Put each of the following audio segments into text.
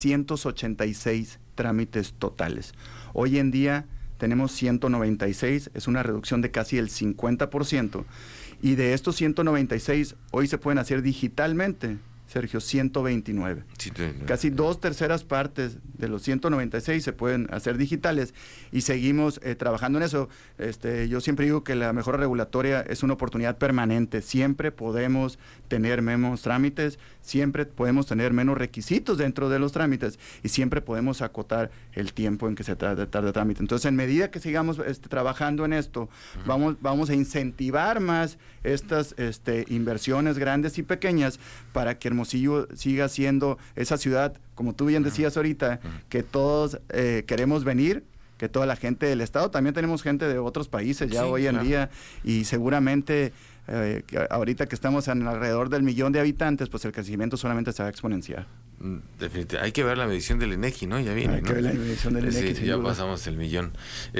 186 trámites totales. Hoy en día tenemos 196, es una reducción de casi el 50%, y de estos 196 hoy se pueden hacer digitalmente, Sergio, 129. Casi 2/3 partes de los 196 se pueden hacer digitales, y seguimos trabajando en eso. Yo siempre digo que la mejora regulatoria es una oportunidad permanente. Siempre podemos tener menos trámites, siempre podemos tener menos requisitos dentro de los trámites, y siempre podemos acotar el tiempo en que se tarda el trámite. Entonces, en medida que sigamos trabajando en esto, vamos a incentivar más estas inversiones grandes y pequeñas para que Hermosillo siga siendo esa ciudad, como tú bien decías ahorita, que todos queremos venir, que toda la gente del estado, también tenemos gente de otros países ya hoy en día, y seguramente ahorita que estamos en alrededor del 1,000,000 de habitantes, pues el crecimiento solamente se va a exponenciar. Definitivamente. Hay que ver la medición del INEGI, ¿no? Ya viene, Hay que ver la medición del INEGI. Sí, ya pasamos el 1,000,000.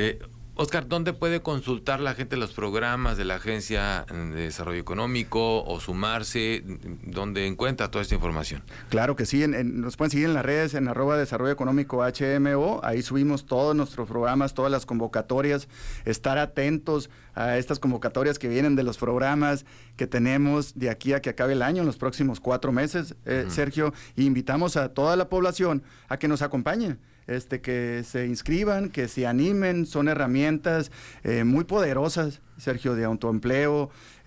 Oscar, ¿dónde puede consultar la gente los programas de la Agencia de Desarrollo Económico o sumarse? ¿Dónde encuentra toda esta información? Claro que sí, nos pueden seguir en las redes, en @Desarrollo Económico HMO, ahí subimos todos nuestros programas, todas las convocatorias, estar atentos a estas convocatorias que vienen de los programas que tenemos de aquí a que acabe el año, en los próximos 4 meses, Sergio, y invitamos a toda la población a que nos acompañe. Que se inscriban, que se animen, son herramientas muy poderosas, Sergio, de autoempleo,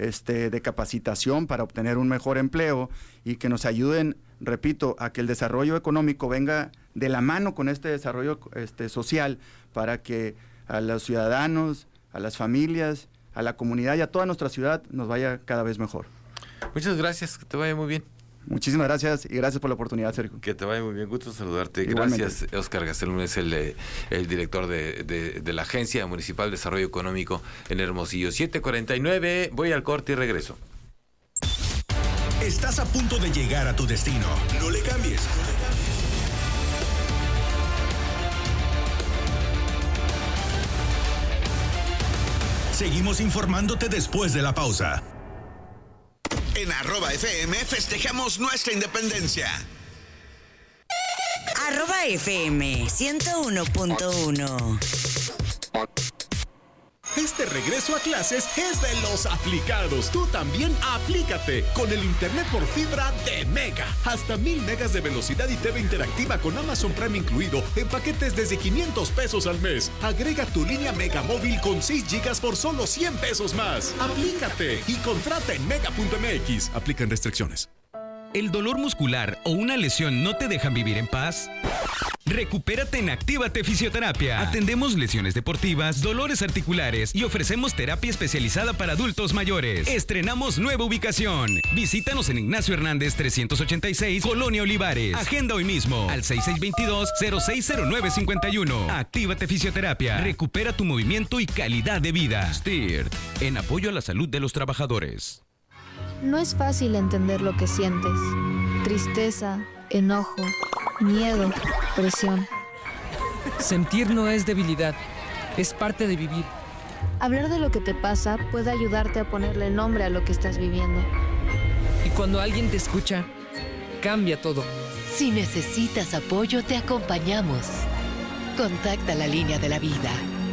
de capacitación para obtener un mejor empleo, y que nos ayuden, repito, a que el desarrollo económico venga de la mano con este desarrollo social, para que a los ciudadanos, a las familias, a la comunidad y a toda nuestra ciudad nos vaya cada vez mejor. Muchas gracias, que te vaya muy bien. Muchísimas gracias, y gracias por la oportunidad, Sergio. Que te vaya muy bien, gusto saludarte. Igualmente. Gracias, Oscar Gastelum, es el director de la Agencia Municipal de Desarrollo Económico en Hermosillo. 7:49, voy al corte y regreso. Estás a punto de llegar a tu destino. No le cambies. Seguimos informándote después de la pausa. En @FM festejamos nuestra independencia. @FM 101.1. Este regreso a clases es de los aplicados. Tú también aplícate con el internet por fibra de Mega. Hasta 1000 megas de velocidad y TV interactiva con Amazon Prime incluido en paquetes desde $500 al mes. Agrega tu línea Mega móvil con 6 gigas por solo $100 más. Aplícate y contrata en mega.mx. Aplican restricciones. ¿El dolor muscular o una lesión no te dejan vivir en paz? Recupérate en Actívate Fisioterapia. Atendemos lesiones deportivas, dolores articulares y ofrecemos terapia especializada para adultos mayores. Estrenamos nueva ubicación. Visítanos en Ignacio Hernández 386, Colonia Olivares. Agenda hoy mismo al 6622-060951. Actívate Fisioterapia. Recupera tu movimiento y calidad de vida. STIRT, en apoyo a la salud de los trabajadores. No es fácil entender lo que sientes. Tristeza, enojo, miedo, presión. Sentir no es debilidad, es parte de vivir. Hablar de lo que te pasa puede ayudarte a ponerle nombre a lo que estás viviendo. Y cuando alguien te escucha, cambia todo. Si necesitas apoyo, te acompañamos. Contacta la línea de la vida.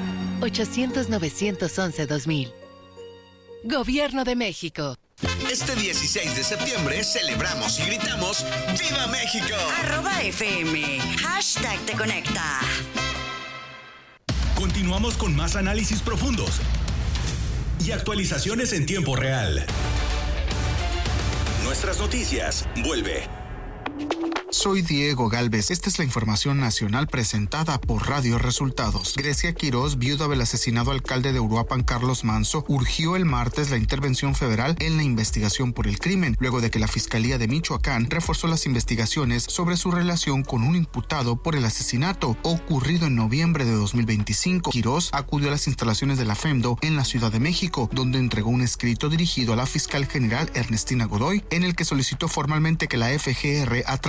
800-911-2000. Gobierno de México. Este 16 de septiembre celebramos y gritamos ¡Viva México! @FM, #te conecta. Continuamos con más análisis profundos y actualizaciones en tiempo real. Nuestras noticias, vuelve. Soy Diego Galvez. Esta es la información nacional presentada por Radio Resultados. Grecia Quirós, viuda del asesinado alcalde de Uruapan, Carlos Manso, urgió el martes la intervención federal en la investigación por el crimen, luego de que la Fiscalía de Michoacán reforzó las investigaciones sobre su relación con un imputado por el asesinato ocurrido en noviembre de 2025. Quirós acudió a las instalaciones de la FEMDO en la Ciudad de México, donde entregó un escrito dirigido a la fiscal general Ernestina Godoy, en el que solicitó formalmente que la FGR atraiga la investigación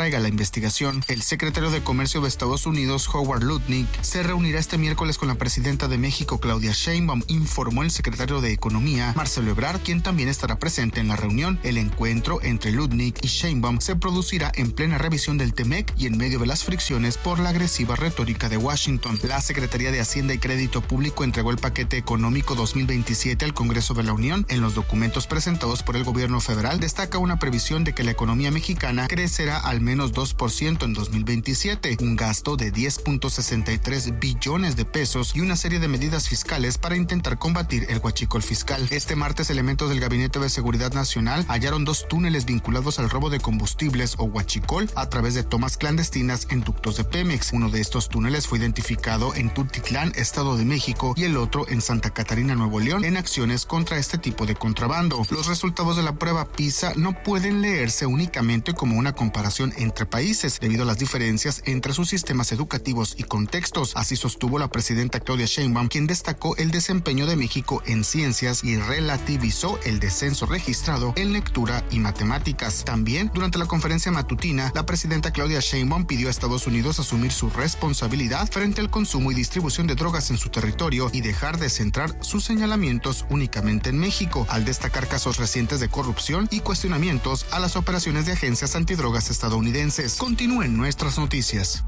investigación. El secretario de Comercio de Estados Unidos, Howard Lutnick, se reunirá este miércoles con la presidenta de México, Claudia Sheinbaum, informó el secretario de Economía, Marcelo Ebrard, quien también estará presente en la reunión. El encuentro entre Lutnick y Sheinbaum se producirá en plena revisión del TEMEC y en medio de las fricciones por la agresiva retórica de Washington. La Secretaría de Hacienda y Crédito Público entregó el paquete económico 2027 al Congreso de la Unión. En los documentos presentados por el gobierno federal destaca una previsión de que la economía mexicana crecerá al menos 2% en 2027, un gasto de 10.63 billones de pesos y una serie de medidas fiscales para intentar combatir el huachicol fiscal. Este martes, elementos del Gabinete de Seguridad Nacional hallaron 2 túneles vinculados al robo de combustibles o huachicol a través de tomas clandestinas en ductos de Pemex. Uno de estos túneles fue identificado en Tultitlán, Estado de México, y el otro en Santa Catarina, Nuevo León, en acciones contra este tipo de contrabando. Los resultados de la prueba PISA no pueden leerse únicamente como una comparación entre países, debido a las diferencias entre sus sistemas educativos y contextos. Así sostuvo la presidenta Claudia Sheinbaum, quien destacó el desempeño de México en ciencias y relativizó el descenso registrado en lectura y matemáticas. También, durante la conferencia matutina, la presidenta Claudia Sheinbaum pidió a Estados Unidos asumir su responsabilidad frente al consumo y distribución de drogas en su territorio y dejar de centrar sus señalamientos únicamente en México, al destacar casos recientes de corrupción y cuestionamientos a las operaciones de agencias antidrogas estadounidenses. Continúen nuestras noticias.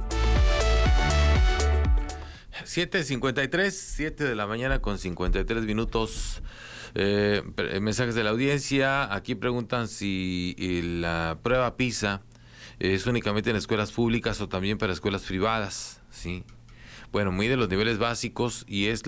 7:53, 7 de la mañana con 53 minutos. Mensajes de la audiencia. Aquí preguntan si la prueba PISA es únicamente en escuelas públicas o también para escuelas privadas, ¿sí? Bueno, mide los niveles básicos y es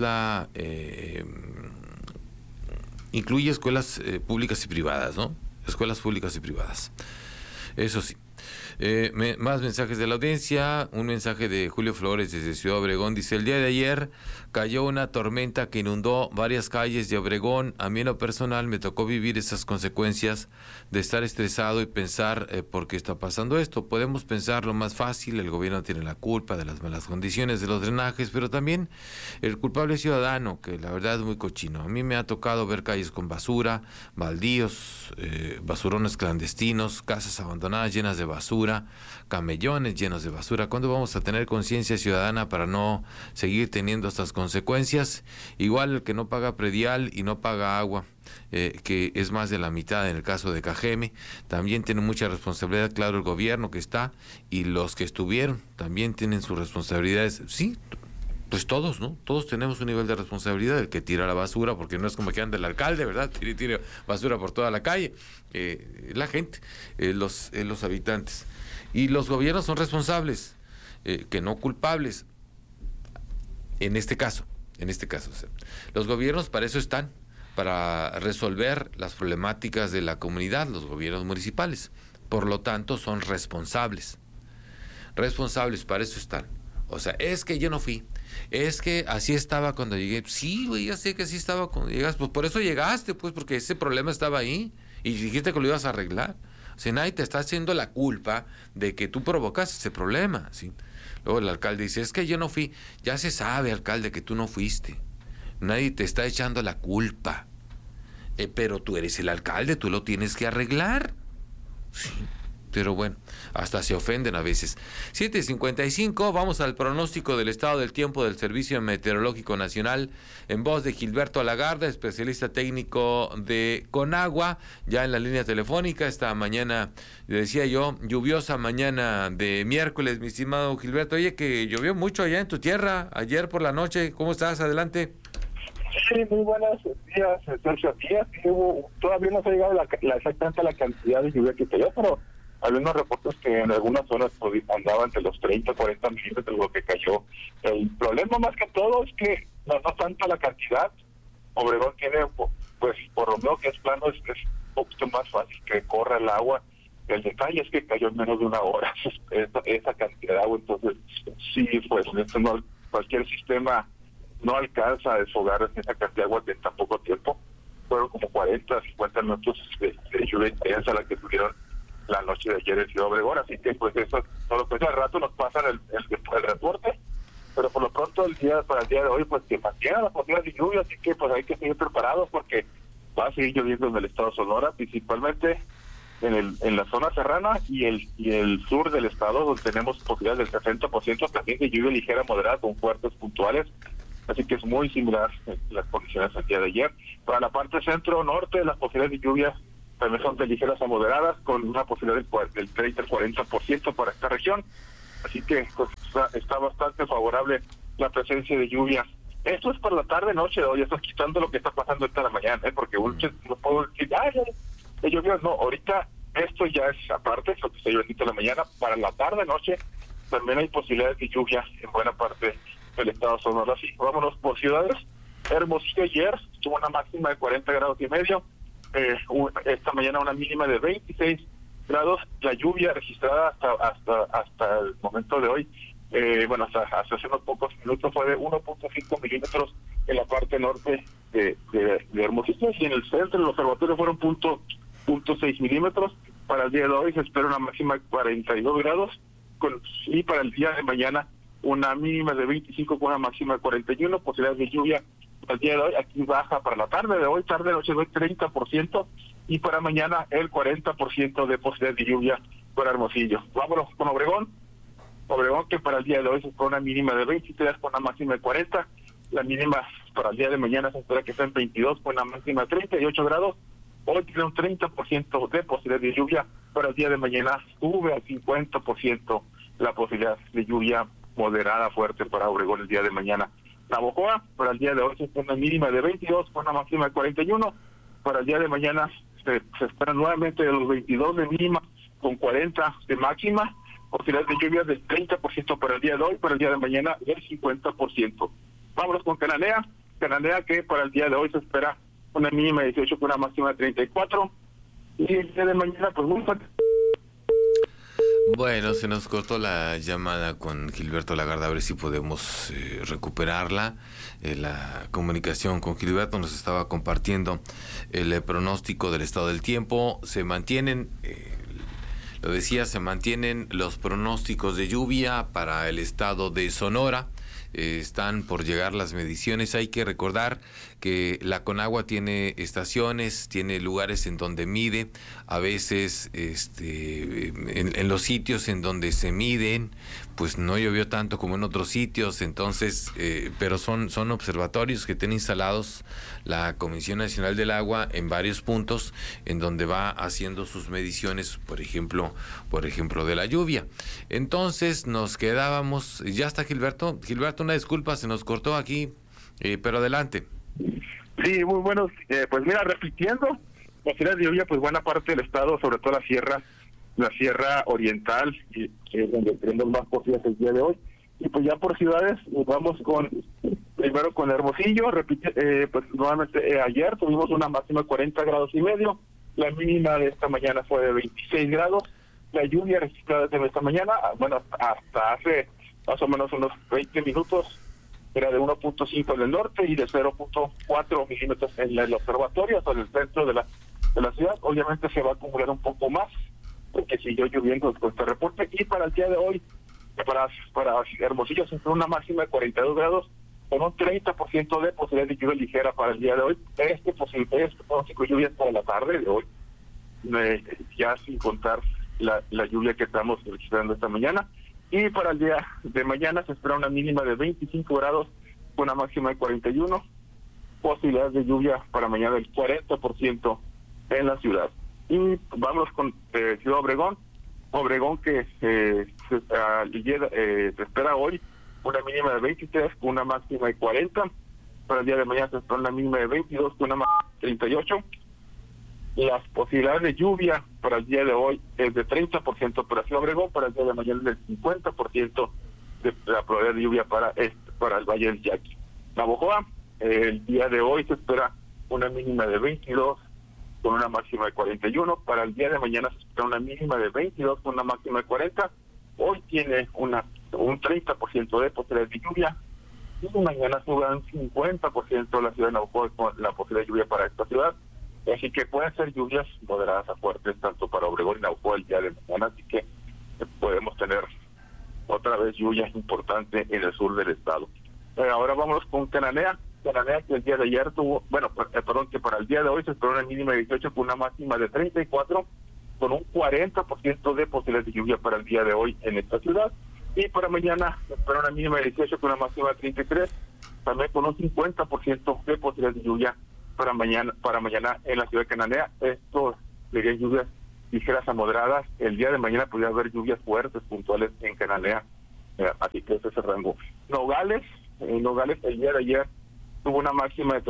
incluye escuelas públicas y privadas, ¿no? Escuelas públicas y privadas. Eso sí. Más mensajes de la audiencia. Un mensaje de Julio Flores desde Ciudad Obregón. Dice: el día de ayer cayó una tormenta que inundó varias calles de Obregón. A mí en lo personal me tocó vivir esas consecuencias de estar estresado y pensar ¿por qué está pasando esto? Podemos pensar lo más fácil: el gobierno tiene la culpa de las malas condiciones de los drenajes, pero también el culpable es ciudadano, que la verdad es muy cochino. A mí me ha tocado ver calles con basura, baldíos, basurones clandestinos, casas abandonadas llenas de basura, camellones llenos de basura. ¿Cuándo vamos a tener conciencia ciudadana para no seguir teniendo estas consecuencias? Igual el que no paga predial y no paga agua, que es más de la mitad en el caso de Cajeme, también tiene mucha responsabilidad. Claro, el gobierno que está y los que estuvieron también tienen sus responsabilidades. Sí, pues todos, ¿no? Todos tenemos un nivel de responsabilidad. El que tira la basura, porque no es como que anda el alcalde, ¿verdad? Tire basura por toda la calle. La gente, los habitantes. Y los gobiernos son responsables, que no culpables. En este caso, o sea, los gobiernos para eso están, para resolver las problemáticas de la comunidad, los gobiernos municipales. Por lo tanto, son responsables. Responsables, para eso están. O sea, es que yo no fui. Es que así estaba cuando llegué. Sí, güey, ya sé que así estaba cuando llegaste. Pues por eso llegaste, pues, porque ese problema estaba ahí. Y dijiste que lo ibas a arreglar. O sea, nadie te está haciendo la culpa de que tú provocaste ese problema, ¿sí? Luego el alcalde dice: es que yo no fui. Ya se sabe, alcalde, que tú no fuiste. Nadie te está echando la culpa. Pero tú eres el alcalde, tú lo tienes que arreglar. Sí. Pero bueno, hasta se ofenden a veces. 7:55, vamos al pronóstico del estado del tiempo del Servicio Meteorológico Nacional, en voz de Gilberto Lagarda, especialista técnico de Conagua, ya en la línea telefónica. Esta mañana, le decía yo, lluviosa mañana de miércoles, mi estimado Gilberto. Oye, que llovió mucho allá en tu tierra, ayer por la noche. ¿Cómo estás? Adelante. Sí, muy buenos días, Sergio. Todavía no se ha llegado exactamente la cantidad de lluvia que cayó, pero algunos reportes que en algunas zonas andaba entre los 30 y 40 milímetros de lo que cayó. El problema más que todo es que no tanto la cantidad. Obregón tiene, pues por lo menos que es plano, es un poquito más fácil que corra el agua. El detalle es que cayó en menos de una hora esa cantidad de agua. Entonces, sí, pues cualquier sistema no alcanza a desfogar esa cantidad de agua en tan poco tiempo. Fueron como 40, 50 minutos de lluvia intensa la que tuvieron la noche de ayer en Ciudad Obregón, así que pues eso, todo lo que al rato nos pasan el reporte, pero por lo pronto para el día de hoy pues que mantiene la posibilidad de lluvia, así que pues hay que seguir preparados porque va a seguir lloviendo en el estado de Sonora, principalmente en la zona serrana y el sur del estado, donde tenemos posibilidades del 60% también de lluvia ligera moderada con fuertes puntuales. Así que es muy similar las condiciones al día de ayer. Para la parte centro-norte, las posibilidades de lluvia también son de ligeras a moderadas, con una posibilidad del 30 al 40% para esta región. Así que pues, está bastante favorable la presencia de lluvia. Esto es para la tarde-noche, hoy está quitando lo que está pasando esta de la mañana, porque no puedo decir, ya llovió. No, ahorita esto ya es aparte, lo que está lloviendo en la mañana. Para la tarde-noche también hay posibilidades de lluvia en buena parte del estado Sonora. Así, vámonos por ciudades. Hermosillo ayer tuvo una máxima de 40 grados y medio, esta mañana una mínima de 26 grados. La lluvia registrada hasta el momento de hoy, hasta hace unos pocos minutos, fue de 1.5 milímetros en la parte norte de Hermosillo, y en el centro del observatorio fueron 0.6 milímetros. Para el día de hoy se espera una máxima de 42 grados, y para el día de mañana una mínima de 25 con una máxima de 41, posibilidades de lluvia el día de hoy. Aquí baja para la tarde de hoy, tarde-noche de hoy 30%, y para mañana el 40% de posibilidades de lluvia para Hermosillo. Vámonos con Obregón, que para el día de hoy se espera una mínima de 23 con una máxima de 40, la mínima para el día de mañana se espera que sea en 22 con una máxima de 38 grados, hoy tiene un 30% de posibilidad de lluvia, para el día de mañana sube al 50% la posibilidad de lluvia moderada fuerte para Obregón el día de mañana. Navojoa, para el día de hoy se espera una mínima de 22 con una máxima de 41. Para el día de mañana se espera nuevamente de los 22 de mínima con 40 de máxima. Posibilidades de lluvia del 30% para el día de hoy, para el día de mañana del 50%. Vámonos con Cananea que para el día de hoy se espera una mínima de 18 con una máxima de 34. Y el día de mañana, pues muy fuerte. Bueno, se nos cortó la llamada con Gilberto Lagarde, a ver si podemos recuperarla. La comunicación con Gilberto nos estaba compartiendo el pronóstico del estado del tiempo. Se mantienen, lo decía, se mantienen los pronósticos de lluvia para el estado de Sonora. Están por llegar las mediciones. Hay que recordar que la Conagua tiene estaciones, tiene lugares en donde mide, a veces en los sitios en donde se miden, pues no llovió tanto como en otros sitios, entonces, pero son observatorios que tiene instalados la Comisión Nacional del Agua en varios puntos en donde va haciendo sus mediciones, por ejemplo de la lluvia. Entonces nos quedábamos, ya está Gilberto, una disculpa, se nos cortó aquí, pero adelante. Sí, muy buenos. Pues mira, repitiendo, posibilidades de lluvia, pues buena parte del estado, sobre todo la sierra oriental, que es donde tenemos más posibilidades el día de hoy. Y pues ya por ciudades, vamos primero con Hermosillo, pues nuevamente ayer tuvimos una máxima de 40 grados y medio, la mínima de esta mañana fue de 26 grados, la lluvia registrada desde esta mañana, bueno, hasta hace más o menos unos 20 minutos, era de 1.5 en el norte y de 0.4 milímetros en el observatorio, en el centro de la ciudad. Obviamente se va a acumular un poco más, porque siguió lloviendo con este reporte. Y para el día de hoy, para Hermosillo se espera una máxima de 42 grados, con un 30% de posibilidad de lluvia ligera para el día de hoy. Este pronóstico de lluvia para la tarde de hoy, ya sin contar la lluvia que estamos registrando esta mañana. Y para el día de mañana se espera una mínima de 25 grados con una máxima de 41. Posibilidades de lluvia para mañana del 40% en la ciudad. Y vamos con Ciudad Obregón. Obregón que se espera hoy una mínima de 23 con una máxima de 40. Para el día de mañana se espera una mínima de 22 con una máxima de 38. Las posibilidades de lluvia para el día de hoy es de 30% para Ciudad Obregón, para el día de mañana es del 50% de la probabilidad de lluvia para el Valle del Yaqui. Navojoa, el día de hoy se espera una mínima de 22 con una máxima de 41, para el día de mañana se espera una mínima de 22 con una máxima de 40, hoy tiene un 30% de posibilidad de lluvia, y mañana sube un 50% la ciudad de Navojoa con la posibilidad de lluvia para esta ciudad. Así que pueden ser lluvias moderadas a fuertes tanto para Obregón y Navojoa el día de mañana, así que podemos tener otra vez lluvias importantes en el sur del estado. Ahora vamos con Cananea, que el día de ayer tuvo, que para el día de hoy se esperó una mínima de 18 con una máxima de 34, con un 40% de posibilidades de lluvia para el día de hoy en esta ciudad. Y para mañana se espera una mínima de 18 con una máxima de 33, también con un 50% de posibilidades de lluvia para mañana en la ciudad de Cananea. Esto serían lluvias ligeras a moderadas. El día de mañana podría haber lluvias fuertes puntuales en Cananea, así que ese es el rango. Nogales el día de ayer tuvo una máxima de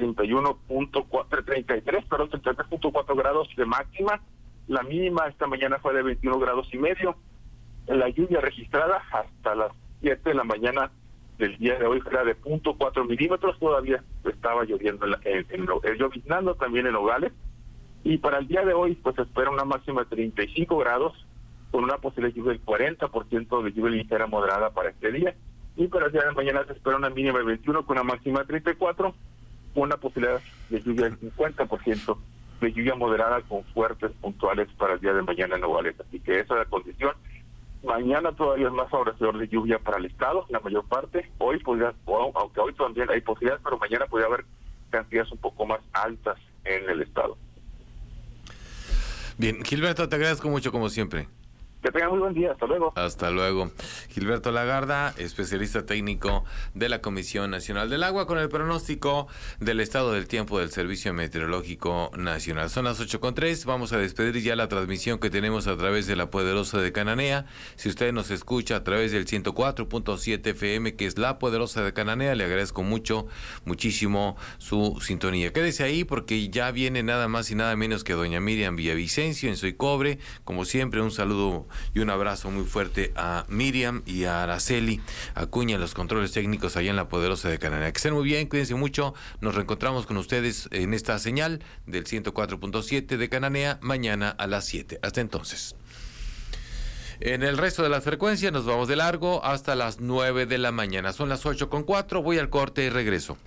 33.4 grados de máxima. La mínima esta mañana fue de 21 grados y medio. La lluvia registrada hasta las 7 de la mañana del día de hoy era de 0.4 milímetros. Todavía estaba lloviendo, lloviznando también en Nogales. Y para el día de hoy, pues se espera una máxima de 35 grados, con una posibilidad de lluvia del 40% de lluvia ligera moderada para este día. Y para el día de mañana se espera una mínima de 21 con una máxima de 34, con una posibilidad de lluvia del 50% de lluvia moderada con fuertes puntuales para el día de mañana en Nogales. Así que esa es la condición. Mañana todavía es más favorecedor de lluvia para el estado, la mayor parte. Hoy podría, aunque hoy también hay posibilidades, pero mañana podría haber cantidades un poco más altas en el estado. Bien, Gilberto, te agradezco mucho como siempre. Que tengan muy buen día, hasta luego. Hasta luego. Gilberto Lagarda, especialista técnico de la Comisión Nacional del Agua, con el pronóstico del estado del tiempo del Servicio Meteorológico Nacional. Son las 8:03, vamos a despedir ya la transmisión que tenemos a través de la Poderosa de Cananea. Si usted nos escucha a través del 104.7 FM, que es la Poderosa de Cananea, le agradezco muchísimo su sintonía. Quédese ahí porque ya viene nada más y nada menos que doña Miriam Villavicencio en Soy Cobre. Como siempre, un saludo y un abrazo muy fuerte a Miriam y a Araceli Acuña en los controles técnicos allá en la Poderosa de Cananea. Que estén muy bien, cuídense mucho. Nos reencontramos con ustedes en esta señal del 104.7 de Cananea mañana a las 7. Hasta entonces. En el resto de las frecuencias nos vamos de largo hasta las 9 de la mañana. Son las 8:04. Voy al corte y regreso.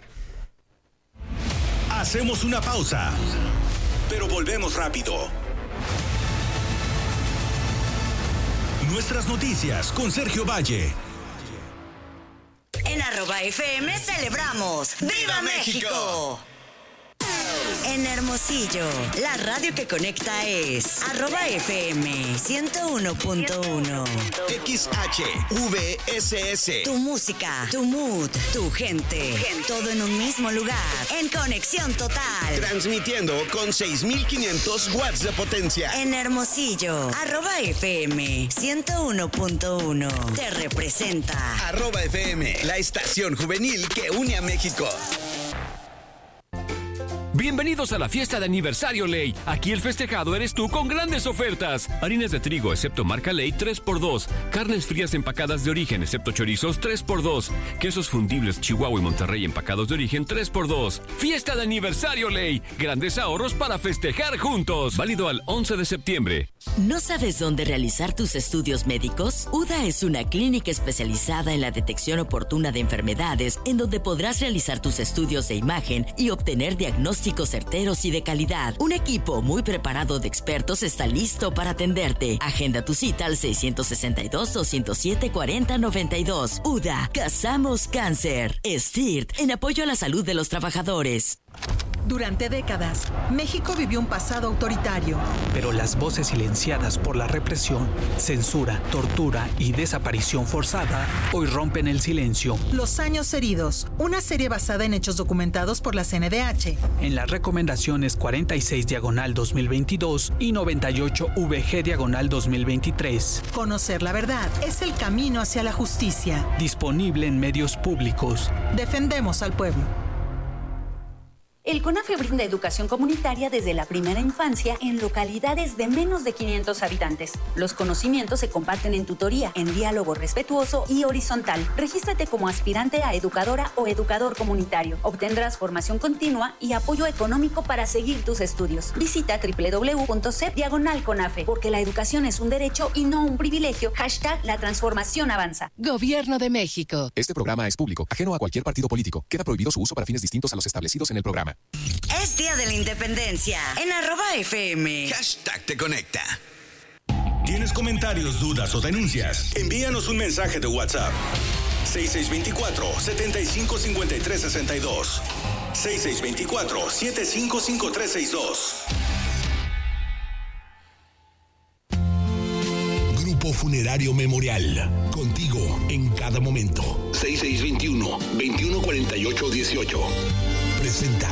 Hacemos una pausa, pero volvemos rápido. Nuestras noticias con Sergio Valle. En @FM celebramos ¡Viva México! En Hermosillo, la radio que conecta es @FM 101.1. XHVSS. Tu música, tu mood, tu gente. Todo en un mismo lugar. En conexión total. Transmitiendo con 6,500 watts de potencia. En Hermosillo, @FM 101.1. Te representa. @FM, la estación juvenil que une a México. Bienvenidos a la fiesta de aniversario Ley. Aquí el festejado eres tú con grandes ofertas. Harinas de trigo, excepto marca Ley, 3x2. Carnes frías empacadas de origen, excepto chorizos, 3x2. Quesos fundibles Chihuahua y Monterrey empacados de origen, 3x2. Fiesta de aniversario Ley. Grandes ahorros para festejar juntos. Válido al 11 de septiembre. ¿No sabes dónde realizar tus estudios médicos? UDA es una clínica especializada en la detección oportuna de enfermedades, en donde podrás realizar tus estudios de imagen y obtener diagnósticos certeros y de calidad. Un equipo muy preparado de expertos está listo para atenderte. Agenda tu cita al 662-207-4092. UDA, Cazamos Cáncer. STIRT, en apoyo a la salud de los trabajadores. Durante décadas, México vivió un pasado autoritario. Pero las voces silenciadas por la represión, censura, tortura y desaparición forzada hoy rompen el silencio. Los años heridos, una serie basada en hechos documentados por la CNDH. En las recomendaciones 46/2022 y 98VG/2023. Conocer la verdad es el camino hacia la justicia. Disponible en medios públicos. Defendemos al pueblo. El CONAFE brinda educación comunitaria desde la primera infancia en localidades de menos de 500 habitantes. Los conocimientos se comparten en tutoría, en diálogo respetuoso y horizontal. Regístrate como aspirante a educadora o educador comunitario. Obtendrás formación continua y apoyo económico para seguir tus estudios. Visita www.cep/CONAFE, porque la educación es un derecho y no un privilegio. #La transformación avanza. Gobierno de México. Este programa es público, ajeno a cualquier partido político. Queda prohibido su uso para fines distintos a los establecidos en el programa. Es Día de la Independencia en @FM. #te conecta. ¿Tienes comentarios, dudas o denuncias? Envíanos un mensaje de WhatsApp. 6624-755362. 6624-755362. Funerario Memorial. Contigo en cada momento. 6621-214818. Presenta.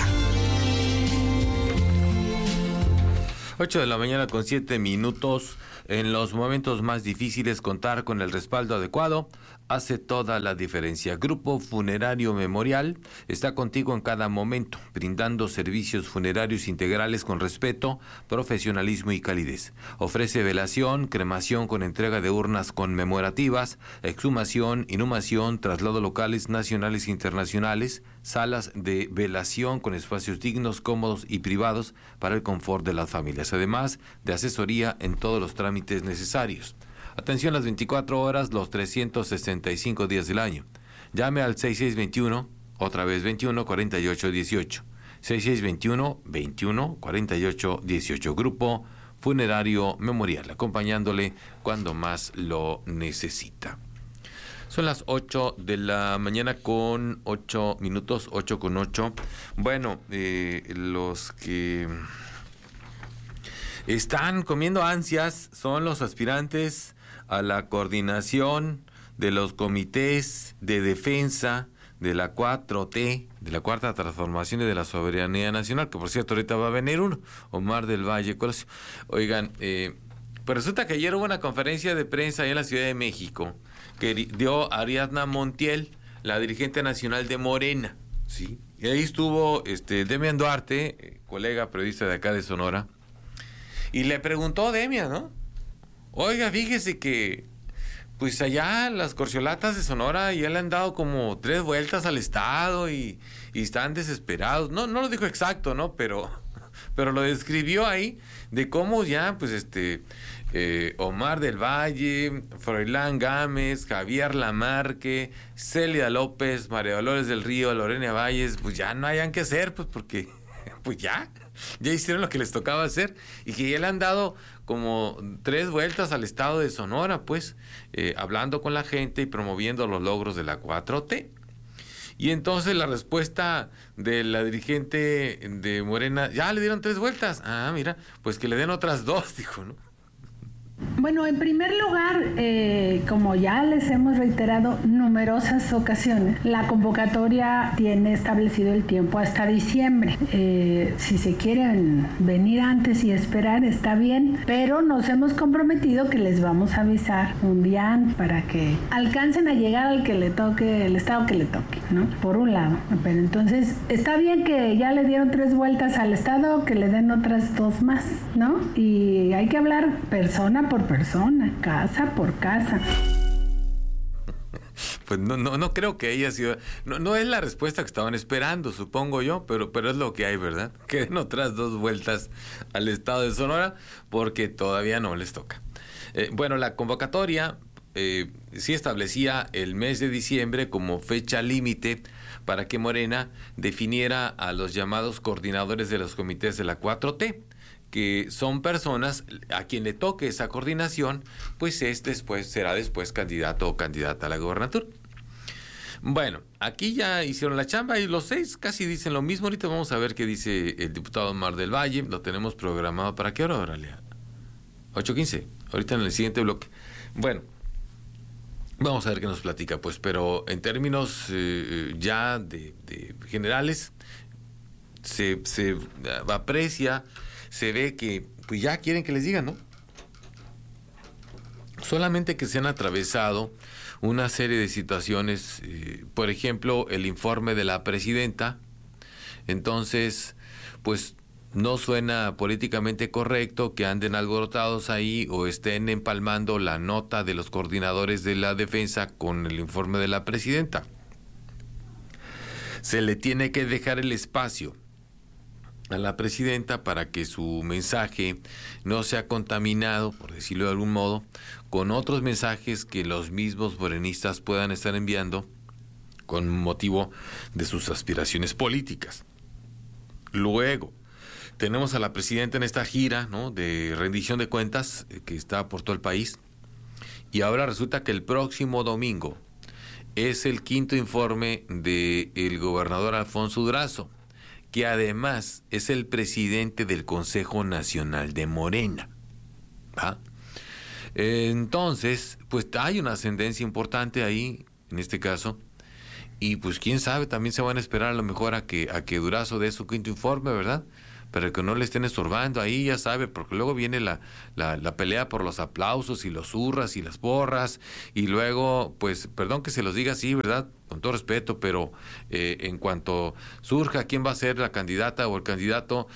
8 de la mañana con 7 minutos. En los momentos más difíciles, contar con el respaldo adecuado hace toda la diferencia. Grupo Funerario Memorial está contigo en cada momento, brindando servicios funerarios integrales con respeto, profesionalismo y calidez. Ofrece velación, cremación con entrega de urnas conmemorativas, exhumación, inhumación, traslado locales, nacionales e internacionales, salas de velación con espacios dignos, cómodos y privados para el confort de las familias, además de asesoría en todos los trámites necesarios. Atención las 24 horas, los 365 días del año. Llame al 6621, otra vez 21 48 18. 6621 21 48 18. Grupo Funerario Memorial, acompañándole cuando más lo necesita. Son las 8 de la mañana con 8 minutos, 8 con 8. Bueno, los que están comiendo ansias son los aspirantes a la coordinación de los comités de defensa de la 4T, de la Cuarta Transformación y de la Soberanía Nacional, que por cierto ahorita va a venir uno, Omar del Valle Colosio. Oigan, pues resulta que ayer hubo una conferencia de prensa ahí en la Ciudad de México que dio Ariadna Montiel, la dirigente nacional de Morena, ¿sí? Y ahí estuvo Demian Duarte, colega periodista de acá de Sonora, y le preguntó Demian, ¿no? Oiga, fíjese que pues allá las corcholatas de Sonora ya le han dado como 3 vueltas al estado y están desesperados. No lo dijo exacto, ¿no? Pero lo describió ahí de cómo ya pues Omar del Valle, Froilán Gámez, Javier Lamarque, Celia López, María Dolores del Río, Lorena Valles, pues ya no hayan que hacer, pues porque pues ya hicieron lo que les tocaba hacer y que ya le han dado como 3 vueltas al estado de Sonora, pues, hablando con la gente y promoviendo los logros de la 4T. Y entonces la respuesta de la dirigente de Morena, ya le dieron 3 vueltas. Ah, mira, pues que le den otras 2, dijo, ¿no? Bueno, en primer lugar, como ya les hemos reiterado numerosas ocasiones, la convocatoria tiene establecido el tiempo hasta diciembre. Si se quieren venir antes y esperar, está bien, pero nos hemos comprometido que les vamos a avisar un día antes para que alcancen a llegar al que le toque, el estado que le toque, ¿no? Por un lado. Pero entonces, está bien que ya le dieron 3 vueltas al estado, que le den otras 2 más, ¿no? Y hay que hablar persona por persona, casa por casa. Pues no creo que haya sido, no es la respuesta que estaban esperando, supongo yo, pero es lo que hay, ¿verdad? Que den otras 2 vueltas al estado de Sonora porque todavía no les toca. Bueno, la convocatoria sí establecía el mes de diciembre como fecha límite para que Morena definiera a los llamados coordinadores de los comités de la 4T, que son personas a quien le toque esa coordinación, pues será después candidato o candidata a la gobernatura. Bueno, aquí ya hicieron la chamba y los 6 casi dicen lo mismo. Ahorita vamos a ver qué dice el diputado Omar del Valle. Lo tenemos programado para qué hora, Oralia. 8:15, ahorita en el siguiente bloque. Bueno, vamos a ver qué nos platica, pues, pero en términos ya de generales, se aprecia, se ve que pues ya quieren que les digan, ¿no? Solamente que se han atravesado una serie de situaciones, por ejemplo, el informe de la presidenta. Entonces, pues no suena políticamente correcto que anden alborotados ahí o estén empalmando la nota de los coordinadores de la defensa con el informe de la presidenta. Se le tiene que dejar el espacio a la presidenta para que su mensaje no sea contaminado, por decirlo de algún modo, con otros mensajes que los mismos morenistas puedan estar enviando con motivo de sus aspiraciones políticas. Luego, tenemos a la presidenta en esta gira, ¿no?, de rendición de cuentas que está por todo el país, y ahora resulta que el próximo domingo es el 5º informe del gobernador Alfonso Durazo, que además es el presidente del Consejo Nacional de Morena. ¿Va? Entonces, pues hay una ascendencia importante ahí, en este caso, y pues quién sabe, también se van a esperar a lo mejor a que Durazo dé su quinto informe, ¿verdad? Pero que no le estén estorbando ahí, ya sabe, porque luego viene la pelea por los aplausos y los hurras y las porras, y luego, pues, perdón que se los diga así, ¿verdad? Con todo respeto, pero en cuanto surja quién va a ser la candidata o el candidato,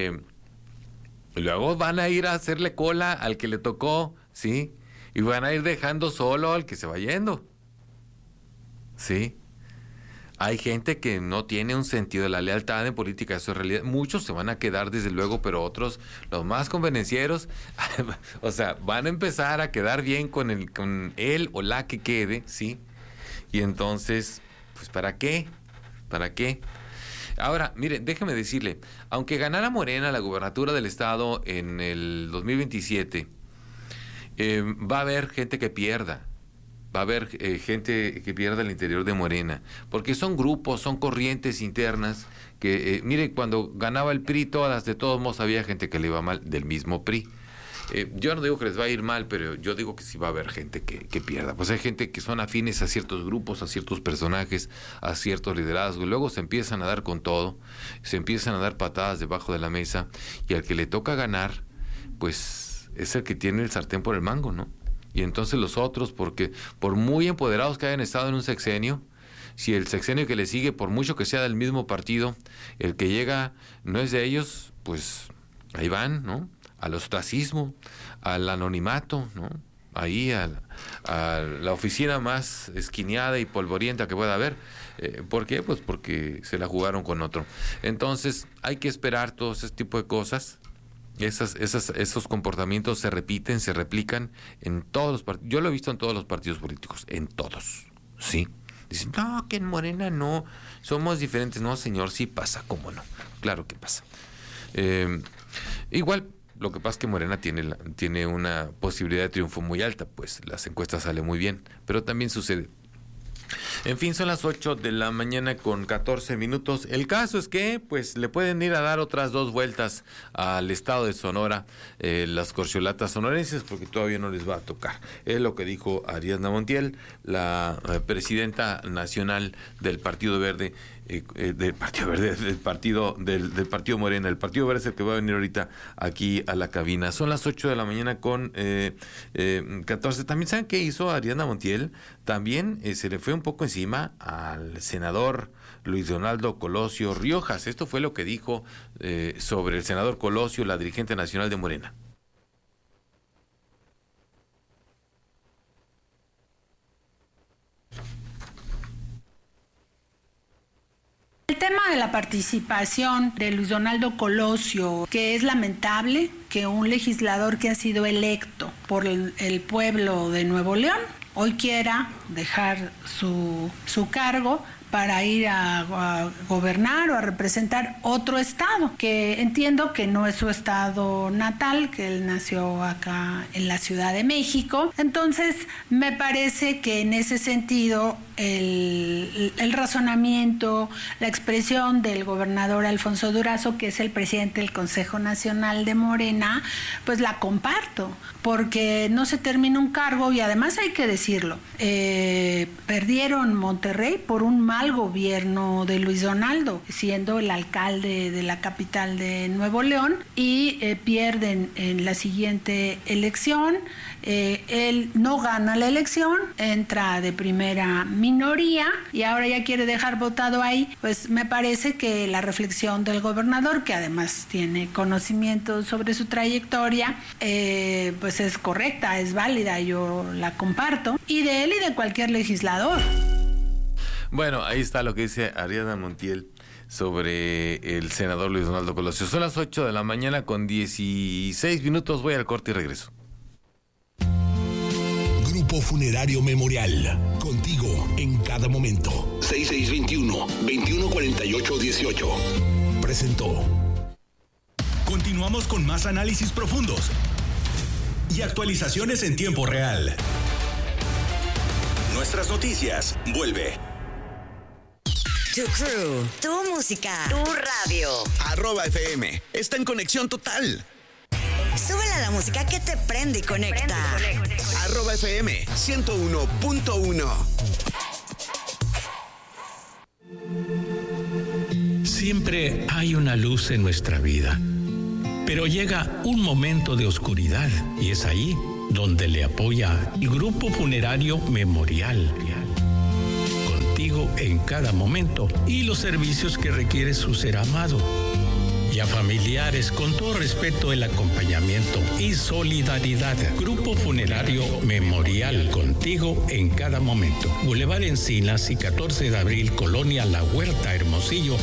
luego van a ir a hacerle cola al que le tocó, ¿sí? Y van a ir dejando solo al que se va yendo, ¿sí? Hay gente que no tiene un sentido de la lealtad en política, eso es realidad. Muchos se van a quedar desde luego, pero otros, los más convenencieros, o sea, van a empezar a quedar bien con él o la que quede, ¿sí? Y entonces, pues ¿para qué? ¿Para qué? Ahora, mire, déjeme decirle, aunque ganara Morena la gubernatura del estado en el 2027, va a haber gente que pierda. Va a haber gente que pierda el interior de Morena, porque son grupos, son corrientes internas que, mire, cuando ganaba el PRI, de todos modos había gente que le iba mal del mismo PRI. Yo no digo que les va a ir mal, pero yo digo que sí va a haber gente que pierda. Pues hay gente que son afines a ciertos grupos, a ciertos personajes, a ciertos liderazgos, y luego se empiezan a dar con todo, se empiezan a dar patadas debajo de la mesa, y al que le toca ganar, pues es el que tiene el sartén por el mango, ¿no? Y entonces los otros, porque por muy empoderados que hayan estado en un sexenio, si el sexenio que le sigue, por mucho que sea del mismo partido, el que llega no es de ellos, pues ahí van, ¿no? Al ostracismo, al anonimato, ¿no? Ahí a la oficina más esquineada y polvorienta que pueda haber. ¿Por qué? Pues porque se la jugaron con otro. Entonces hay que esperar todo ese tipo de cosas. Esos comportamientos se repiten, se replican en todos los partidos. Yo lo he visto en todos los partidos políticos, en todos, ¿sí? Dicen, no, que en Morena no, somos diferentes. No, señor, sí pasa, ¿cómo no? Claro que pasa. Igual, lo que pasa es que Morena tiene una posibilidad de triunfo muy alta, pues las encuestas salen muy bien, pero también sucede. En fin, son las 8 de la mañana con 14 minutos. El caso es que, pues, le pueden ir a dar otras 2 vueltas al estado de Sonora, las corcholatas sonorenses, porque todavía no les va a tocar. Es lo que dijo Ariadna Montiel, la presidenta nacional del Partido Verde, del Partido Morena. El Partido Verde es el que va a venir ahorita aquí a la cabina. Son las 8 de la mañana con 14. También, ¿saben qué hizo Ariadna Montiel? También se le fue un poco encima al senador Luis Donaldo Colosio Riojas. Esto fue lo que dijo sobre el senador Colosio, la dirigente nacional de Morena. El tema de la participación de Luis Donaldo Colosio, que es lamentable que un legislador que ha sido electo por el pueblo de Nuevo León hoy quiera dejar su cargo para ir a gobernar o a representar otro estado, que entiendo que no es su estado natal, que él nació acá en la Ciudad de México. Entonces, me parece que en ese sentido el razonamiento, la expresión del gobernador Alfonso Durazo, que es el presidente del Consejo Nacional de Morena, pues la comparto, porque no se termina un cargo y además hay que decirlo, perdieron Monterrey por un mal gobierno de Luis Donaldo, siendo el alcalde de la capital de Nuevo León, y pierden en la siguiente elección. Él no gana la elección, entra de primera minoría y ahora ya quiere dejar votado ahí. Pues me parece que la reflexión del gobernador, que además tiene conocimiento sobre su trayectoria, pues es correcta, es válida, yo la comparto, y de él y de cualquier legislador. Bueno, ahí está lo que dice Ariadna Montiel sobre el senador Luis Donaldo Colosio. Son las 8 de la mañana con 16 minutos. Voy al corte y regreso. Grupo Funerario Memorial. Contigo en cada momento. 6621-214818. Presentó. Continuamos con más análisis profundos y actualizaciones en tiempo real. Nuestras noticias. Vuelve. Tu crew, tu música, tu radio. @FM. Está en conexión total. Súbele a la música que te prende y conecta. @FM 101.1. Siempre hay una luz en nuestra vida, pero llega un momento de oscuridad y es ahí donde le apoya el Grupo Funerario Memorial. Contigo en cada momento y los servicios que requiere su ser amado. Y a familiares, con todo respeto, el acompañamiento y solidaridad. Grupo Funerario Memorial, contigo en cada momento. Boulevard Encinas y 14 de abril, Colonia La Huerta, Hermosillo,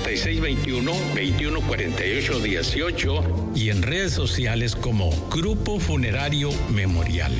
6621-2148-18 y en redes sociales como Grupo Funerario Memorial.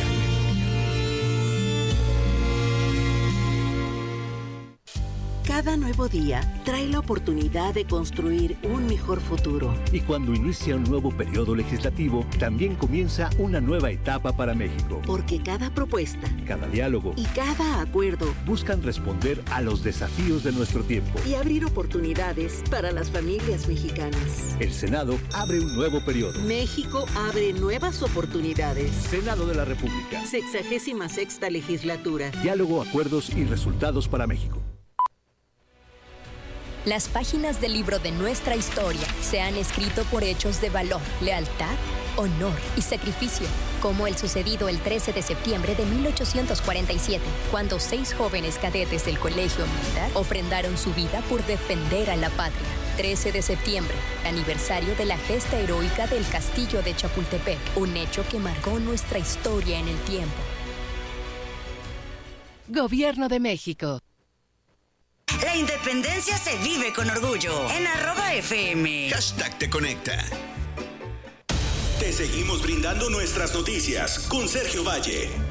Cada nuevo día trae la oportunidad de construir un mejor futuro. Y cuando inicia un nuevo periodo legislativo, también comienza una nueva etapa para México. Porque cada propuesta, cada diálogo y cada acuerdo buscan responder a los desafíos de nuestro tiempo y abrir oportunidades para las familias mexicanas. El Senado abre un nuevo periodo. México abre nuevas oportunidades. Senado de la República. 66ª legislatura. Diálogo, acuerdos y resultados para México. Las páginas del libro de nuestra historia se han escrito por hechos de valor, lealtad, honor y sacrificio, como el sucedido el 13 de septiembre de 1847, cuando 6 jóvenes cadetes del Colegio Militar ofrendaron su vida por defender a la patria. 13 de septiembre, aniversario de la gesta heroica del Castillo de Chapultepec, un hecho que marcó nuestra historia en el tiempo. Gobierno de México. La independencia se vive con orgullo. En @FM. #te conecta. Te seguimos brindando nuestras noticias con Sergio Valle.